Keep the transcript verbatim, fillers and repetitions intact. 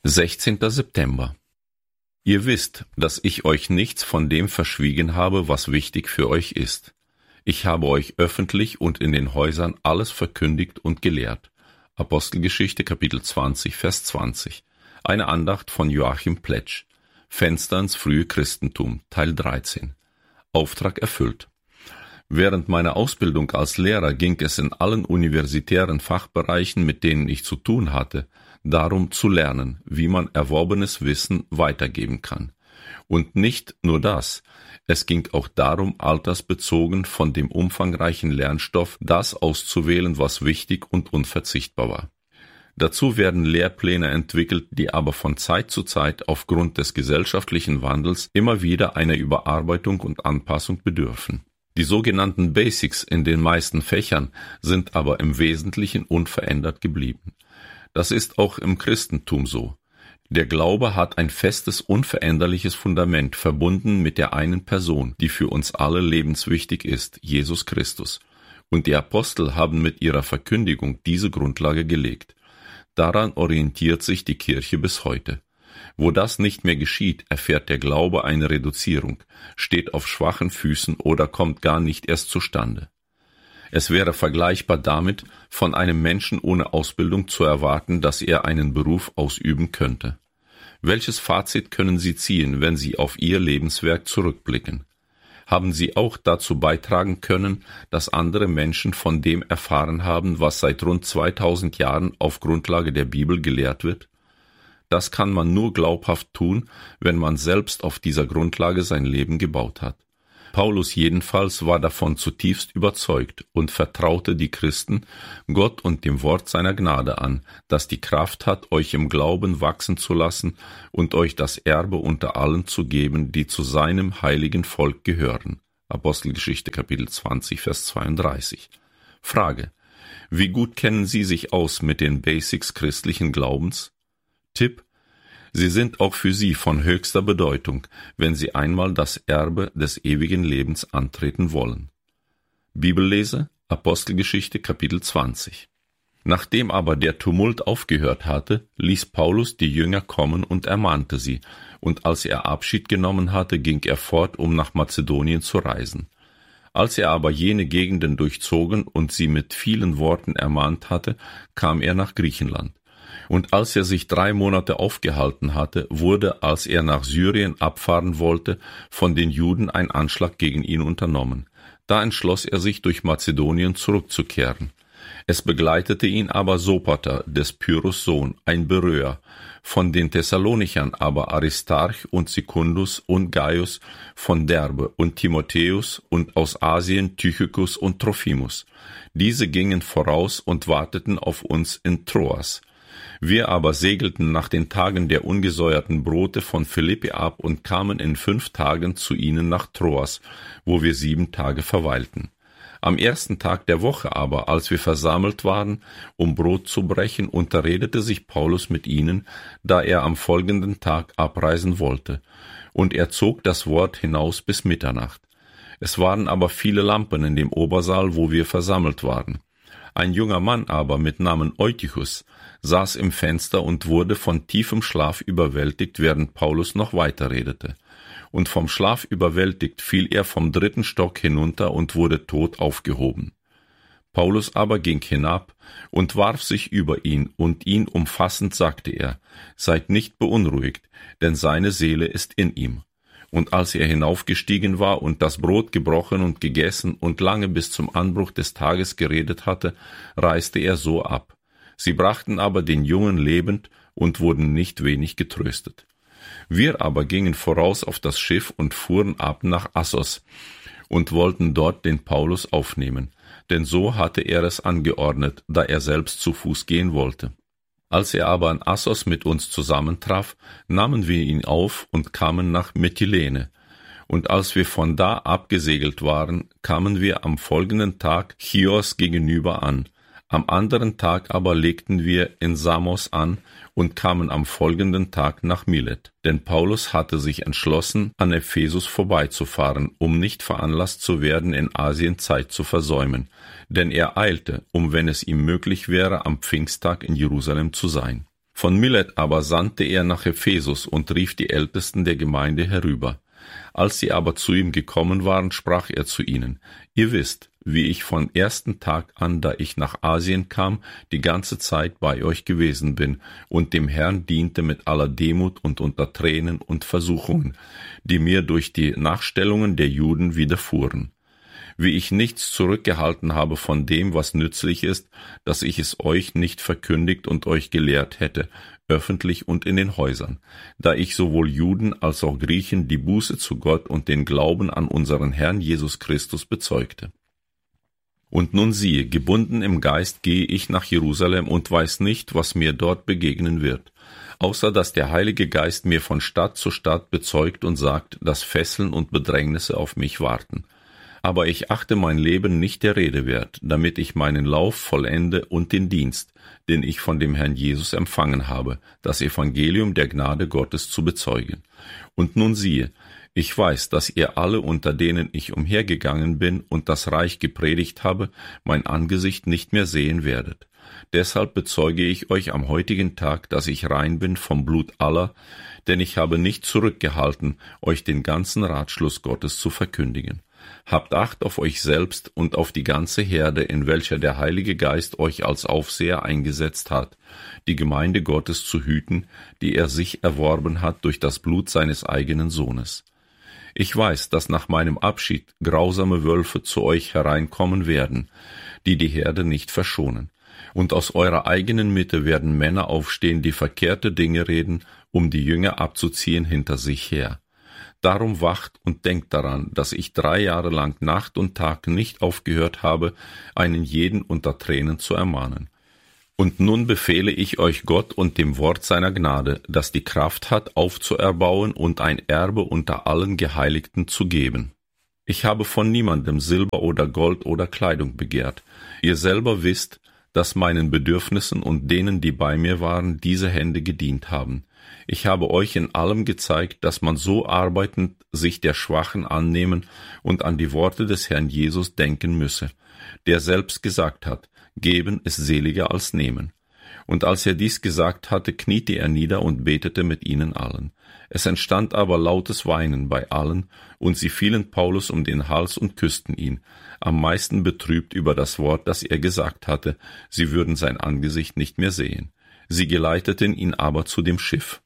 sechzehnter September. Ihr wisst, dass ich euch nichts von dem verschwiegen habe, was wichtig für euch ist. Ich habe euch öffentlich und in den Häusern alles verkündigt und gelehrt. Apostelgeschichte, Kapitel zwanzig, Vers zwanzig. Eine Andacht von Joachim Pletsch. Fenster ins frühe Christentum, Teil dreizehn. Auftrag erfüllt. Während meiner Ausbildung als Lehrer ging es in allen universitären Fachbereichen, mit denen ich zu tun hatte, darum zu lernen, wie man erworbenes Wissen weitergeben kann. Und nicht nur das, es ging auch darum, altersbezogen von dem umfangreichen Lernstoff das auszuwählen, was wichtig und unverzichtbar war. Dazu werden Lehrpläne entwickelt, die aber von Zeit zu Zeit aufgrund des gesellschaftlichen Wandels immer wieder einer Überarbeitung und Anpassung bedürfen. Die sogenannten Basics in den meisten Fächern sind aber im Wesentlichen unverändert geblieben. Das ist auch im Christentum so. Der Glaube hat ein festes, unveränderliches Fundament, verbunden mit der einen Person, die für uns alle lebenswichtig ist, Jesus Christus. Und die Apostel haben mit ihrer Verkündigung diese Grundlage gelegt. Daran orientiert sich die Kirche bis heute. Wo das nicht mehr geschieht, erfährt der Glaube eine Reduzierung, steht auf schwachen Füßen oder kommt gar nicht erst zustande. Es wäre vergleichbar damit, von einem Menschen ohne Ausbildung zu erwarten, dass er einen Beruf ausüben könnte. Welches Fazit können Sie ziehen, wenn Sie auf Ihr Lebenswerk zurückblicken? Haben Sie auch dazu beitragen können, dass andere Menschen von dem erfahren haben, was seit rund zweitausend Jahren auf Grundlage der Bibel gelehrt wird? Das kann man nur glaubhaft tun, wenn man selbst auf dieser Grundlage sein Leben gebaut hat. Paulus jedenfalls war davon zutiefst überzeugt und vertraute die Christen Gott und dem Wort seiner Gnade an, das die Kraft hat, euch im Glauben wachsen zu lassen und euch das Erbe unter allen zu geben, die zu seinem heiligen Volk gehören. Apostelgeschichte, Kapitel zwanzig, Vers zweiunddreißig. Frage: Wie gut kennen Sie sich aus mit den Basics christlichen Glaubens? Tipp: Sie sind auch für Sie von höchster Bedeutung, wenn Sie einmal das Erbe des ewigen Lebens antreten wollen. Bibellese, Apostelgeschichte, Kapitel zwanzig. Nachdem aber der Tumult aufgehört hatte, ließ Paulus die Jünger kommen und ermahnte sie, und als er Abschied genommen hatte, ging er fort, um nach Mazedonien zu reisen. Als er aber jene Gegenden durchzogen und sie mit vielen Worten ermahnt hatte, kam er nach Griechenland. Und als er sich drei Monate aufgehalten hatte, wurde, als er nach Syrien abfahren wollte, von den Juden ein Anschlag gegen ihn unternommen. Da entschloss er sich, durch Mazedonien zurückzukehren. Es begleitete ihn aber Sopater, des Pyrrhus Sohn, ein Beröer, von den Thessalonichern aber Aristarch und Secundus und Gaius von Derbe und Timotheus und aus Asien Tychicus und Trophimus. Diese gingen voraus und warteten auf uns in Troas. Wir aber segelten nach den Tagen der ungesäuerten Brote von Philippi ab und kamen in fünf Tagen zu ihnen nach Troas, wo wir sieben Tage verweilten. Am ersten Tag der Woche aber, als wir versammelt waren, um Brot zu brechen, unterredete sich Paulus mit ihnen, da er am folgenden Tag abreisen wollte. Und er zog das Wort hinaus bis Mitternacht. Es waren aber viele Lampen in dem Obersaal, wo wir versammelt waren. Ein junger Mann aber mit Namen Eutychus saß im Fenster und wurde von tiefem Schlaf überwältigt, während Paulus noch weiterredete. Und vom Schlaf überwältigt fiel er vom dritten Stock hinunter und wurde tot aufgehoben. Paulus aber ging hinab und warf sich über ihn, und ihn umfassend sagte er: Seid nicht beunruhigt, denn seine Seele ist in ihm. Und als er hinaufgestiegen war und das Brot gebrochen und gegessen und lange bis zum Anbruch des Tages geredet hatte, reiste er so ab. Sie brachten aber den Jungen lebend und wurden nicht wenig getröstet. Wir aber gingen voraus auf das Schiff und fuhren ab nach Assos und wollten dort den Paulus aufnehmen, denn so hatte er es angeordnet, da er selbst zu Fuß gehen wollte. Als er aber in Assos mit uns zusammentraf, nahmen wir ihn auf und kamen nach Mytilene. Und als wir von da abgesegelt waren, kamen wir am folgenden Tag Chios gegenüber an. Am anderen Tag aber legten wir in Samos an und kamen am folgenden Tag nach Milet. Denn Paulus hatte sich entschlossen, an Ephesus vorbeizufahren, um nicht veranlasst zu werden, in Asien Zeit zu versäumen. Denn er eilte, um, wenn es ihm möglich wäre, am Pfingsttag in Jerusalem zu sein. Von Milet aber sandte er nach Ephesus und rief die Ältesten der Gemeinde herüber. Als sie aber zu ihm gekommen waren, sprach er zu ihnen: Ihr wisst, wie ich von ersten Tag an, da ich nach Asien kam, die ganze Zeit bei euch gewesen bin und dem Herrn diente mit aller Demut und unter Tränen und Versuchungen, die mir durch die Nachstellungen der Juden widerfuhren. Wie ich nichts zurückgehalten habe von dem, was nützlich ist, dass ich es euch nicht verkündigt und euch gelehrt hätte, öffentlich und in den Häusern, da ich sowohl Juden als auch Griechen die Buße zu Gott und den Glauben an unseren Herrn Jesus Christus bezeugte. Und nun siehe, gebunden im Geist gehe ich nach Jerusalem und weiß nicht, was mir dort begegnen wird, außer dass der Heilige Geist mir von Stadt zu Stadt bezeugt und sagt, dass Fesseln und Bedrängnisse auf mich warten. Aber ich achte mein Leben nicht der Rede wert, damit ich meinen Lauf vollende und den Dienst, den ich von dem Herrn Jesus empfangen habe, das Evangelium der Gnade Gottes zu bezeugen. Und nun siehe, ich weiß, dass ihr alle, unter denen ich umhergegangen bin und das Reich gepredigt habe, mein Angesicht nicht mehr sehen werdet. Deshalb bezeuge ich euch am heutigen Tag, dass ich rein bin vom Blut aller, denn ich habe nicht zurückgehalten, euch den ganzen Ratschluss Gottes zu verkündigen. Habt Acht auf euch selbst und auf die ganze Herde, in welcher der Heilige Geist euch als Aufseher eingesetzt hat, die Gemeinde Gottes zu hüten, die er sich erworben hat durch das Blut seines eigenen Sohnes. Ich weiß, dass nach meinem Abschied grausame Wölfe zu euch hereinkommen werden, die die Herde nicht verschonen. Und aus eurer eigenen Mitte werden Männer aufstehen, die verkehrte Dinge reden, um die Jünger abzuziehen hinter sich her. Darum wacht und denkt daran, dass ich drei Jahre lang Nacht und Tag nicht aufgehört habe, einen jeden unter Tränen zu ermahnen. Und nun befehle ich euch Gott und dem Wort seiner Gnade, das die Kraft hat, aufzuerbauen und ein Erbe unter allen Geheiligten zu geben. Ich habe von niemandem Silber oder Gold oder Kleidung begehrt. Ihr selber wisst, dass meinen Bedürfnissen und denen, die bei mir waren, diese Hände gedient haben. Ich habe euch in allem gezeigt, dass man so arbeitend sich der Schwachen annehmen und an die Worte des Herrn Jesus denken müsse, der selbst gesagt hat, Geben ist seliger als Nehmen. Und als er dies gesagt hatte, kniete er nieder und betete mit ihnen allen. Es entstand aber lautes Weinen bei allen, und sie fielen Paulus um den Hals und küssten ihn, am meisten betrübt über das Wort, das er gesagt hatte, sie würden sein Angesicht nicht mehr sehen. Sie geleiteten ihn aber zu dem Schiff.